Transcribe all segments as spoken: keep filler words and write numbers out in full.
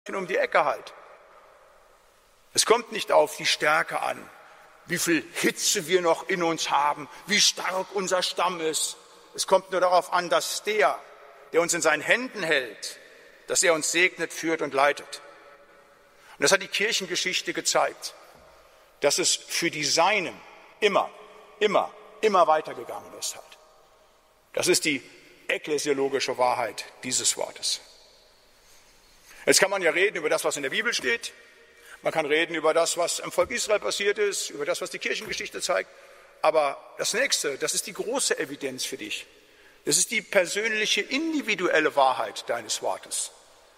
um die Ecke halt. Es kommt nicht auf die Stärke an, wie viel Hitze wir noch in uns haben, wie stark unser Stamm ist. Es kommt nur darauf an, dass der, der uns in seinen Händen hält, dass er uns segnet, führt und leitet. Und das hat die Kirchengeschichte gezeigt, dass es für die Seinen immer, immer, immer weitergegangen ist halt. Das ist die ekklesiologische Wahrheit dieses Wortes. Jetzt kann man ja reden über das, was in der Bibel steht. Man kann reden über das, was im Volk Israel passiert ist, über das, was die Kirchengeschichte zeigt. Aber das Nächste, das ist die große Evidenz für dich. Das ist die persönliche, individuelle Wahrheit deines Wortes.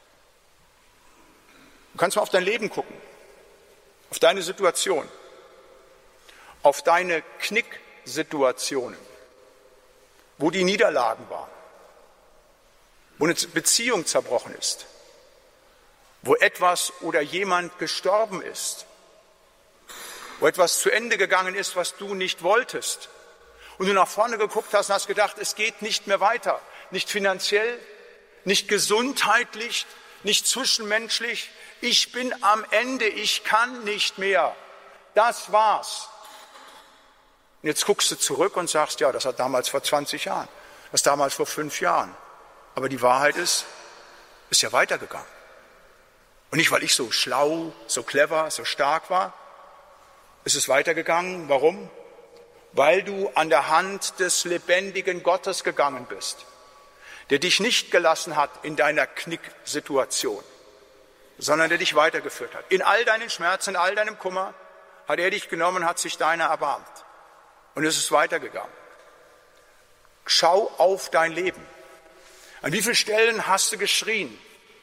Du kannst mal auf dein Leben gucken, auf deine Situation, auf deine Knicksituationen, wo die Niederlagen waren, wo eine Beziehung zerbrochen ist, wo etwas oder jemand gestorben ist, wo etwas zu Ende gegangen ist, was du nicht wolltest. Und du nach vorne geguckt hast und hast gedacht, es geht nicht mehr weiter. Nicht finanziell, nicht gesundheitlich, nicht zwischenmenschlich. Ich bin am Ende, ich kann nicht mehr. Das war's. Und jetzt guckst du zurück und sagst, ja, das hat damals vor zwanzig Jahren, das damals vor fünf Jahren. Aber die Wahrheit ist, ist ja weitergegangen. Und nicht, weil ich so schlau, so clever, so stark war. Es ist weitergegangen. Warum? Weil du an der Hand des lebendigen Gottes gegangen bist, der dich nicht gelassen hat in deiner Knicksituation, sondern der dich weitergeführt hat. In all deinen Schmerzen, in all deinem Kummer hat er dich genommen, hat sich deiner erbarmt. Und es ist weitergegangen. Schau auf dein Leben. An wie vielen Stellen hast du geschrien?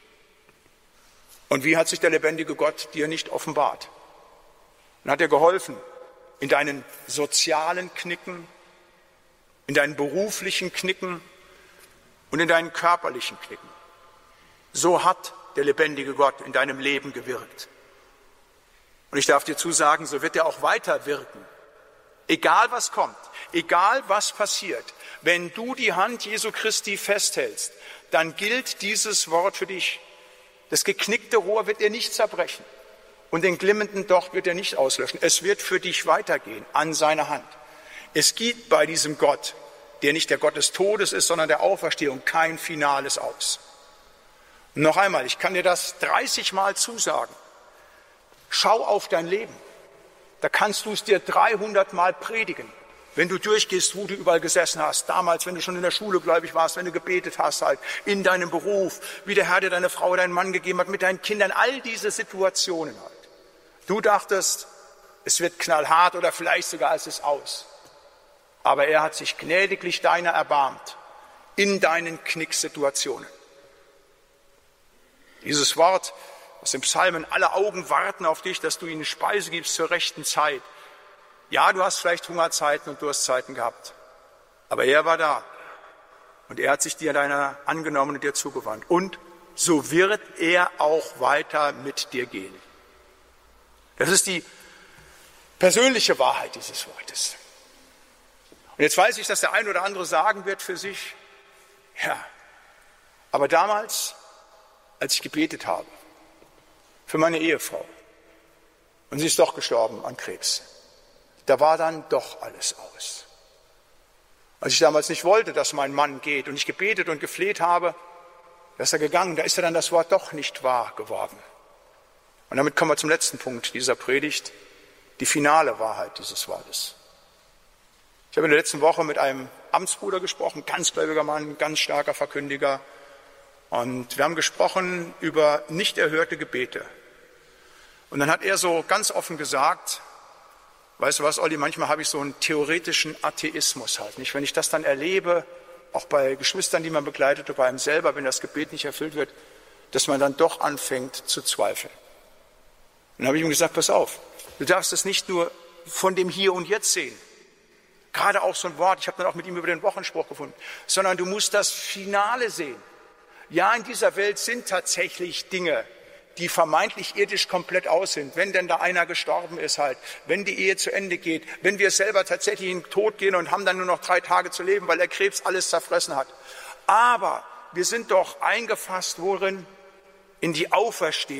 Und wie hat sich der lebendige Gott dir nicht offenbart? Und hat dir geholfen in deinen sozialen Knicken, in deinen beruflichen Knicken und in deinen körperlichen Knicken. So hat der lebendige Gott in deinem Leben gewirkt. Und ich darf dir zusagen, so wird er auch weiter wirken. Egal was kommt, egal was passiert, wenn du die Hand Jesu Christi festhältst, dann gilt dieses Wort für dich. Das geknickte Rohr wird er nicht zerbrechen und den glimmenden Docht wird er nicht auslöschen. Es wird für dich weitergehen an seiner Hand. Es gibt bei diesem Gott, der nicht der Gott des Todes ist, sondern der Auferstehung, kein Finales aus. Und noch einmal, ich kann dir das dreißig Mal zusagen. Schau auf dein Leben. Da kannst du es dir dreihundert Mal predigen. Wenn du durchgehst, wo du überall gesessen hast, damals, wenn du schon in der Schule gläubig warst, wenn du gebetet hast, halt, in deinem Beruf, wie der Herr dir deine Frau, deinen Mann gegeben hat, mit deinen Kindern, all diese Situationen halt. Du dachtest, es wird knallhart oder vielleicht sogar es ist aus. Aber er hat sich gnädiglich deiner erbarmt, in deinen Knicksituationen. Dieses Wort aus dem Psalmen, alle Augen warten auf dich, dass du ihnen Speise gibst zur rechten Zeit. Ja, du hast vielleicht Hungerzeiten und Durstzeiten gehabt, aber er war da und er hat sich dir deiner angenommen und dir zugewandt. Und so wird er auch weiter mit dir gehen. Das ist die persönliche Wahrheit dieses Wortes. Und jetzt weiß ich, dass der ein oder andere sagen wird für sich, ja, aber damals, als ich gebetet habe für meine Ehefrau und sie ist doch gestorben an Krebs, da war dann doch alles aus. Als ich damals nicht wollte, dass mein Mann geht und ich gebetet und gefleht habe, da ist er gegangen, da ist er dann das Wort doch nicht wahr geworden. Und damit kommen wir zum letzten Punkt dieser Predigt, die finale Wahrheit dieses Wortes. Ich habe in der letzten Woche mit einem Amtsbruder gesprochen, ganz gläubiger Mann, ganz starker Verkündiger. Und wir haben gesprochen über nicht erhörte Gebete. Und dann hat er so ganz offen gesagt, weißt du was, Olli, manchmal habe ich so einen theoretischen Atheismus halt nicht. Wenn ich das dann erlebe, auch bei Geschwistern, die man begleitet, oder bei einem selber, wenn das Gebet nicht erfüllt wird, dass man dann doch anfängt zu zweifeln. Und dann habe ich ihm gesagt, pass auf, du darfst es nicht nur von dem Hier und Jetzt sehen, gerade auch so ein Wort, ich habe dann auch mit ihm über den Wochenspruch gefunden, sondern du musst das Finale sehen. Ja, in dieser Welt sind tatsächlich Dinge, die vermeintlich irdisch komplett aus sind. Wenn denn da einer gestorben ist halt, wenn die Ehe zu Ende geht, wenn wir selber tatsächlich in den Tod gehen und haben dann nur noch drei Tage zu leben, weil der Krebs alles zerfressen hat. Aber wir sind doch eingefasst worin? in die Auferstehung.